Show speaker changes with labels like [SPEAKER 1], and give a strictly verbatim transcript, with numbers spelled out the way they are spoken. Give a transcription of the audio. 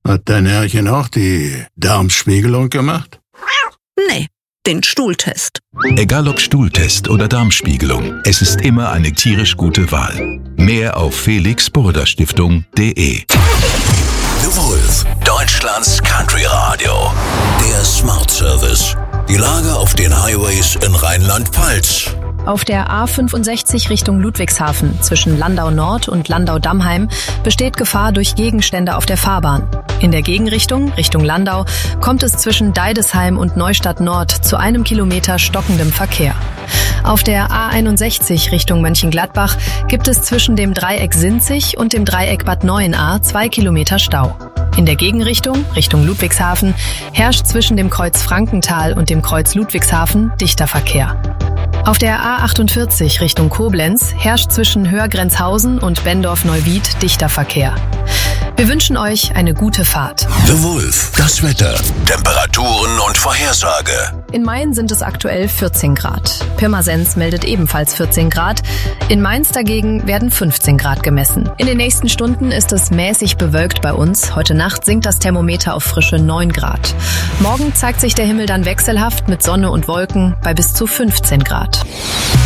[SPEAKER 1] Hat dein Herrchen auch die Darmspiegelung gemacht?
[SPEAKER 2] Nee, den Stuhltest.
[SPEAKER 3] Egal ob Stuhltest oder Darmspiegelung, es ist immer eine tierisch gute Wahl. Mehr auf felix burda stiftung punkt de.
[SPEAKER 4] The Wolf, Deutschlands Country Radio. Der Smart Service. Die Lage auf den Highways in Rheinland-Pfalz.
[SPEAKER 5] Auf der A fünfundsechzig Richtung Ludwigshafen zwischen Landau Nord und Landau-Dammheim besteht Gefahr durch Gegenstände auf der Fahrbahn. In der Gegenrichtung, Richtung Landau, kommt es zwischen Deidesheim und Neustadt Nord zu einem Kilometer stockendem Verkehr. Auf der A einundsechzig Richtung Mönchengladbach gibt es zwischen dem Dreieck Sinzig und dem Dreieck Bad Neuenahr zwei Kilometer Stau. In der Gegenrichtung, Richtung Ludwigshafen, herrscht zwischen dem Kreuz Frankenthal und dem Kreuz Ludwigshafen dichter Verkehr. Auf der A achtundvierzig Richtung Koblenz herrscht zwischen Hörgrenzhausen und Bendorf-Neuwied dichter Verkehr. Wir wünschen euch eine gute Fahrt.
[SPEAKER 4] The Wolf, das Wetter, Temperaturen und Vorhersage.
[SPEAKER 5] In Main sind es aktuell vierzehn Grad. Pirmasens meldet ebenfalls vierzehn Grad. In Mainz dagegen werden fünfzehn Grad gemessen. In den nächsten Stunden ist es mäßig bewölkt bei uns. Heute Nacht sinkt das Thermometer auf frische neun Grad. Morgen zeigt sich der Himmel dann wechselhaft mit Sonne und Wolken bei bis zu fünfzehn Grad.